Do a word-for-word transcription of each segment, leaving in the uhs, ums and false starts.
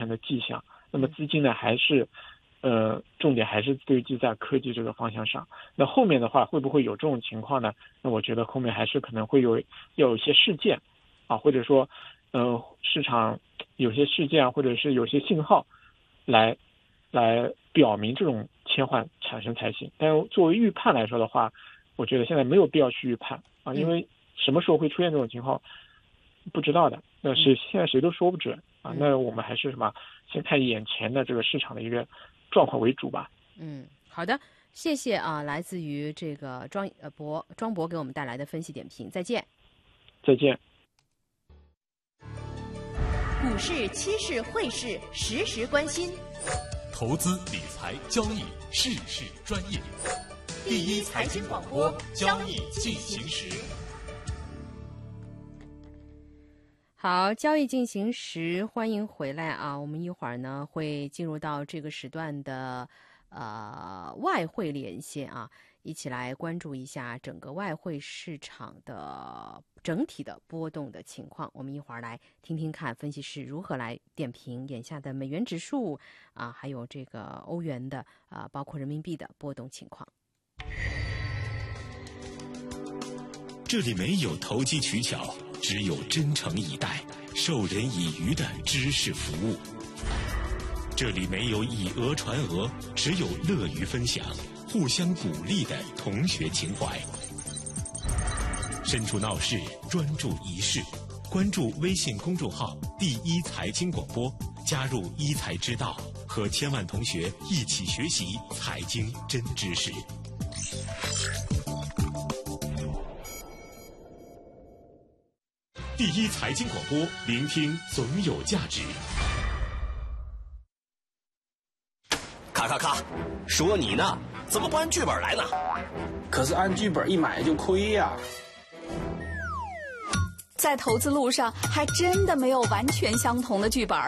的迹象。那么资金呢，还是呃重点还是堆积在科技这个方向上。那后面的话会不会有这种情况呢？那我觉得后面还是可能会有要有一些事件啊，或者说呃市场有些事件或者是有些信号来来表明这种切换产生才行。但作为预判来说的话，我觉得现在没有必要去预判啊，因为什么时候会出现这种情况不知道的，那是现在谁都说不准啊。那我们还是什么，先看眼前的这个市场的一个状况为主吧。 嗯，好的，谢谢啊，来自于这个庄呃博庄博给我们带来的分析点评，再见。 再见。 股市、期市、汇市，时时关心。 投资理财交易，事事专业。第一财经广播，交易进行时。 好，交易进行时，欢迎回来啊！我们一会儿呢会进入到这个时段的呃外汇连线啊，一起来关注一下整个外汇市场的整体的波动的情况。我们一会儿来听听看分析师如何来点评眼下的美元指数啊，还有这个欧元的啊，包括人民币的波动情况。 这里没有投机取巧，只有真诚以待、授人以渔的知识服务。这里没有以讹传讹，只有乐于分享、互相鼓励的同学情怀。身处闹市，专注一事，关注微信公众号“第一财经广播”，加入一财之道，和千万同学一起学习财经真知识。第一财经广播，聆听总有价值。 咔咔咔，说你呢，怎么不按剧本来呢？ 可是按剧本一买就亏呀、啊。 在投资路上，还真的没有完全相同的剧本。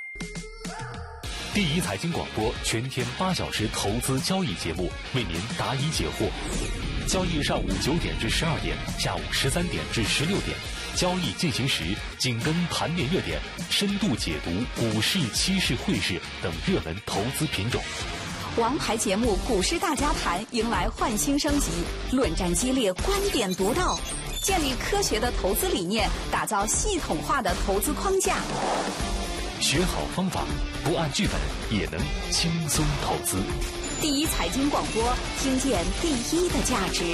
第一财经广播全天八小时投资交易节目，为您答疑解惑。交易上午九点至十二点，下午十三点至十六点。交易进行时，紧跟盘面热点，深度解读股市、期市、汇市等热门投资品种。 王牌节目《股市大家谈》迎来焕新升级，论战激烈，观点独到，建立科学的投资理念，打造系统化的投资框架。 学好方法，不按剧本也能轻松投资。 第一财经广播，听见第一的价值。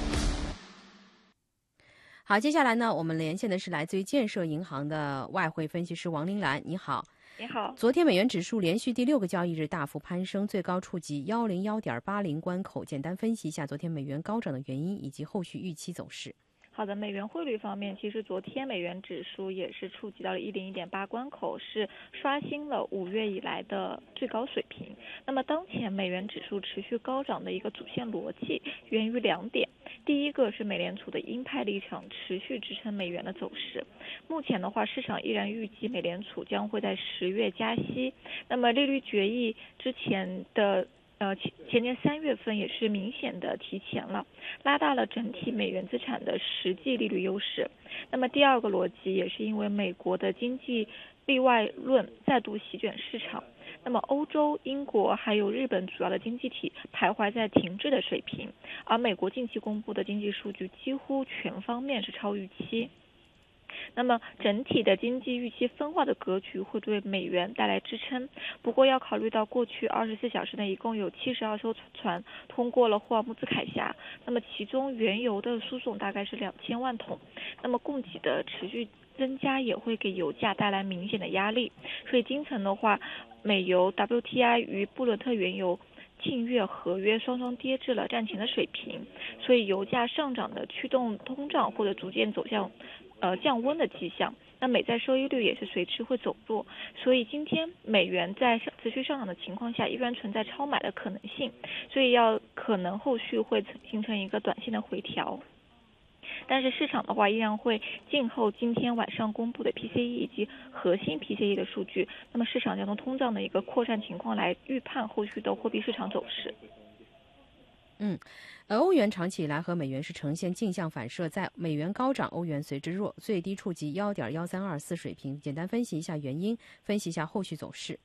好，接下来呢，我们连线的是来自于建设银行的外汇分析师王林兰，你好。 你好。 昨天美元指数连续第六个交易日大幅攀升，最高触及幺零幺点八零关口。简单分析一下昨天美元高涨的原因以及后续预期走势。 好的，美元汇率方面，其实昨天美元指数也是触及到了一零一点八关口，是刷新了五月以来的最高水平。那么当前美元指数持续高涨的一个主线逻辑源于两点。第一个是美联储的鹰派立场持续支撑美元的走势。目前的话，市场依然预计美联储将会在十月加息。那么利率决议之前的呃前前年三月份也是明显的提前了，拉大了整体美元资产的实际利率优势。那么第二个逻辑也是因为美国的经济例外论再度席卷市场。那么欧洲、英国还有日本主要的经济体徘徊在停滞的水平，而美国近期公布的经济数据几乎全方面是超预期。那么整体的经济预期分化的格局会对美元带来支撑，不过要考虑到过去二十四小时内一共有七十二艘船通过了霍尔木兹海峡，那么其中原油的输送大概是两千万桶，那么供给的持续增加也会给油价带来明显的压力。所以今晨的话，美油 W T I 与布伦特原油近月合约双双跌至了战前的水平，所以油价上涨的驱动通胀或者逐渐走向呃降温的迹象。那美债收益率也是随之会走弱，所以今天美元在持续上涨的情况下，依然存在超买的可能性，所以要可能后续会形成一个短线的回调。但是市场的话依然会静候今天晚上公布的 P C E 以及核心 P C E 的数据，那么市场将从通胀的一个扩散情况来预判后续的货币市场走势。 嗯，而欧元长期以来和美元是呈现镜像反射，在美元高涨，欧元随之弱，最低触及 幺点一三二四 水平。简单分析一下原因，分析一下后续走势。